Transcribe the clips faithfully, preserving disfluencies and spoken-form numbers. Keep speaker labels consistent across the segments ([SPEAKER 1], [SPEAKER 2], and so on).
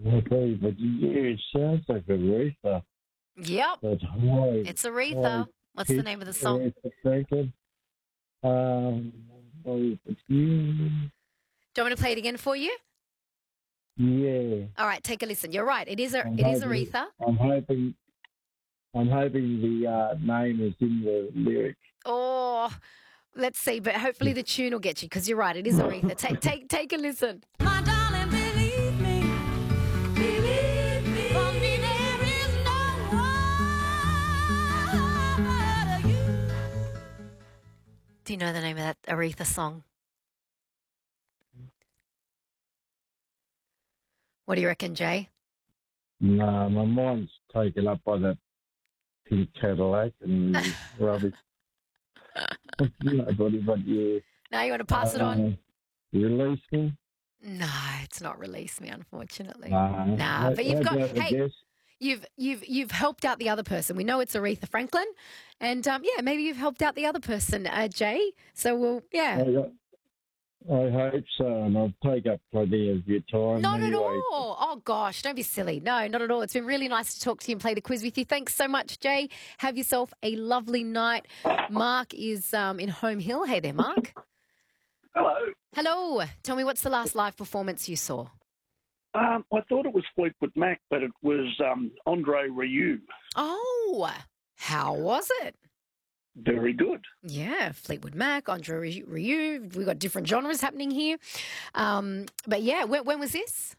[SPEAKER 1] Okay, but yeah, it sounds like Aretha.
[SPEAKER 2] Yep,
[SPEAKER 1] That's high,
[SPEAKER 2] it's
[SPEAKER 1] high
[SPEAKER 2] Aretha. What's the
[SPEAKER 1] pitch,
[SPEAKER 2] name of the song?
[SPEAKER 1] Aretha Franklin. Um, oh, it's you.
[SPEAKER 2] Do you want me to play it again for you?
[SPEAKER 1] Yeah,
[SPEAKER 2] All right, take a listen. You're right. It is a,
[SPEAKER 1] I'm
[SPEAKER 2] it is
[SPEAKER 1] hoping,
[SPEAKER 2] Aretha.
[SPEAKER 1] I'm hoping, I'm hoping the uh, name is in the lyric.
[SPEAKER 2] Oh, let's see. But hopefully the tune will get you because you're right. It is Aretha. Take take take a listen. My darling, believe me, believe me. For me there is no one but you. Do you know the name of that Aretha song? What do you reckon, Jay?
[SPEAKER 1] Nah, my mind's taken up by that pink Cadillac and rubbish. Nobody but you.
[SPEAKER 2] Now you want to pass it on?
[SPEAKER 1] Uh, release me?
[SPEAKER 2] No, it's not Release Me, unfortunately.
[SPEAKER 1] Nah.
[SPEAKER 2] Nah,
[SPEAKER 1] How,
[SPEAKER 2] but
[SPEAKER 1] how
[SPEAKER 2] you've got
[SPEAKER 1] about a
[SPEAKER 2] hey,
[SPEAKER 1] guess?
[SPEAKER 2] you've you've you've helped out the other person. We know it's Aretha Franklin, and um, yeah, maybe you've helped out the other person, uh, Jay. So we'll yeah.
[SPEAKER 1] I, I hope so, and I'll take up plenty of your time
[SPEAKER 2] Not at
[SPEAKER 1] anyway.
[SPEAKER 2] all. Oh gosh, don't be silly. No, not at all. It's been really nice to talk to you and play the quiz with you. Thanks so much, Jay. Have yourself a lovely night. Mark is um, in Home Hill. Hey there, Mark.
[SPEAKER 3] Hello.
[SPEAKER 2] Hello. Tell me, what's the last live performance you saw?
[SPEAKER 3] Um, I thought it was Fleetwood Mac, but it was um, Andre Rieu.
[SPEAKER 2] Oh, how was it?
[SPEAKER 3] Very good.
[SPEAKER 2] Yeah, Fleetwood Mac, Andre Rieu. We've got different genres happening here. Um, but yeah, when, when was this?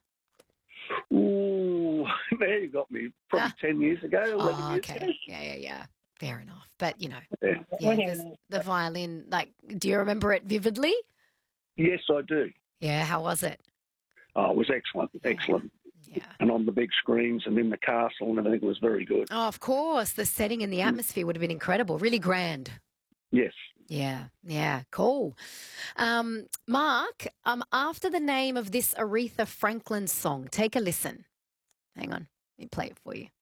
[SPEAKER 3] Ooh, there you got me. Probably
[SPEAKER 2] Ah.
[SPEAKER 3] ten years ago, eleven
[SPEAKER 2] Oh,
[SPEAKER 3] years
[SPEAKER 2] okay.
[SPEAKER 3] ago.
[SPEAKER 2] Yeah, yeah, yeah. Fair enough. But, you know,
[SPEAKER 3] Yeah.
[SPEAKER 2] yeah, there's the violin, like, do you remember it vividly?
[SPEAKER 3] Yes, I do.
[SPEAKER 2] Yeah, how was it?
[SPEAKER 3] Oh, it was excellent, excellent.
[SPEAKER 2] Yeah.
[SPEAKER 3] And on the big screens and in the castle and everything, it was very good.
[SPEAKER 2] Oh, of course. The setting and the atmosphere would have been incredible. Really grand.
[SPEAKER 3] Yes.
[SPEAKER 2] Yeah, yeah, cool. Um, Mark, um, after the name of this Aretha Franklin song, take a listen. Hang on, let me play it for you.